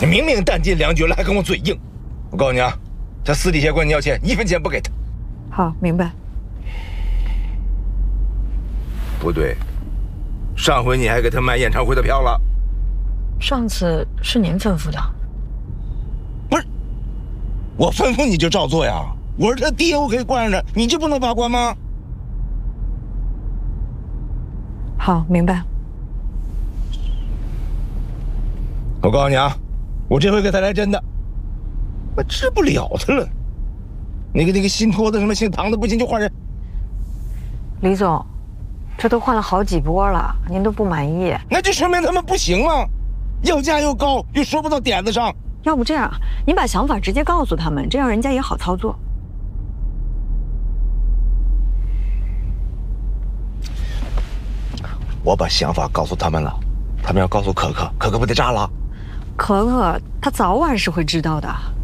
你明明弹尽粮绝了，还跟我嘴硬。我告诉你啊，他私底下管你要钱，1分钱不给他。 好，明白。 不对，上回你还给他买演唱会的票了。 上次是您吩咐的。 不是，我吩咐你就照做呀。我是他爹，我可以惯着，你就不能把关吗？ 好，明白。 我告诉你啊，我这回给他来真的，我治不了他了。那个新托的什么姓唐的不行就换人。 李总，这都换了好几波了，您都不满意？ 那就说明他们不行啊，要价又高，又说不到点子上。 要不这样，您把想法直接告诉他们，这样人家也好操作。 我把想法告诉他们了，他们要告诉可可，可可不得炸了？ 可可她早晚是会知道的。